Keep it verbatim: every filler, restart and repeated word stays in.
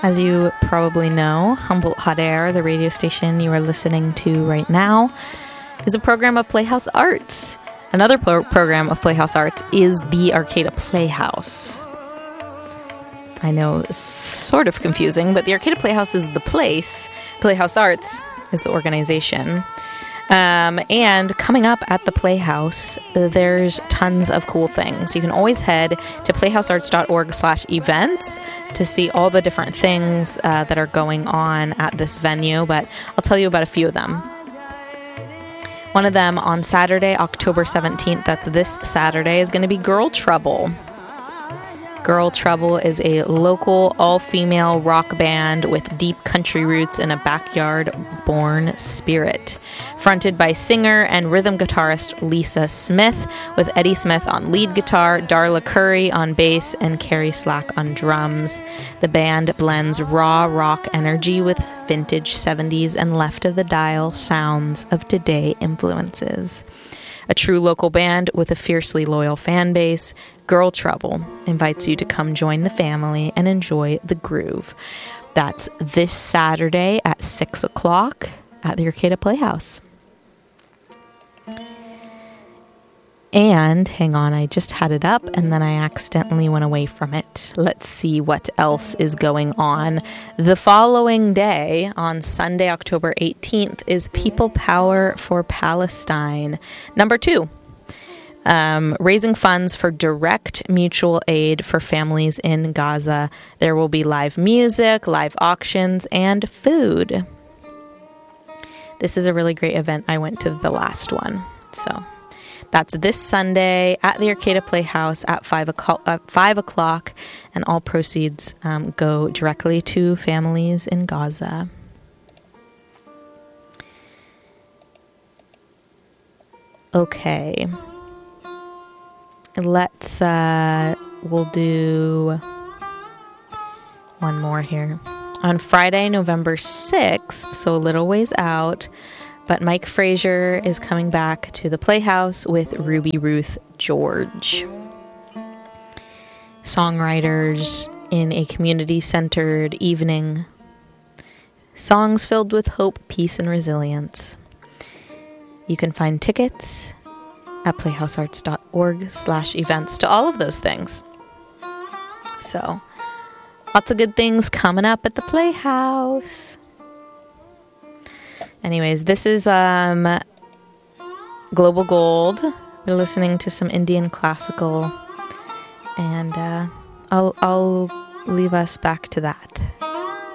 As you probably know, Humboldt Hot Air, the radio station you are listening to right now, is a program of Playhouse Arts. Another pro- program of Playhouse Arts is the Arcata Playhouse. I know it's sort of confusing, but the Arcata Playhouse is the place. Playhouse Arts is the organization. Um, and coming up at the Playhouse, there's tons of cool things. You can always head to playhousearts.org slash events to see all the different things uh, that are going on at this venue, but I'll tell you about a few of them. One of them on Saturday, October seventeenth, that's this Saturday, is going to be Girl Trouble. Girl Trouble is a local all-female rock band with deep country roots and a backyard-born spirit. Fronted by singer and rhythm guitarist Lisa Smith, with Eddie Smith on lead guitar, Darla Curry on bass, and Carrie Slack on drums. The band blends raw rock energy with vintage seventies and left-of-the-dial sounds of today influences. A true local band with a fiercely loyal fan base, Girl Trouble invites you to come join the family and enjoy the groove. That's this Saturday at six o'clock at the Arcata Playhouse. And, hang on, I just had it up and then I accidentally went away from it. Let's see what else is going on. The following day, on Sunday, October eighteenth, is People Power for Palestine. Number two, um, raising funds for direct mutual aid for families in Gaza. There will be live music, live auctions, and food. This is a really great event. I went to the last one, so... That's this Sunday at the Arcata Playhouse at five o'clock, and all proceeds um, go directly to families in Gaza. Okay. Let's, uh, we'll do one more here. On Friday, November sixth, so a little ways out, but Mike Frazier is coming back to the Playhouse with Ruby Ruth George. Songwriters in a community-centered evening. Songs filled with hope, peace, and resilience. You can find tickets at playhousearts.org slash events to all of those things. So, lots of good things coming up at the Playhouse. Anyways, this is um, Global Gold. We're listening to some Indian classical, and uh, I'll I'll leave us back to that.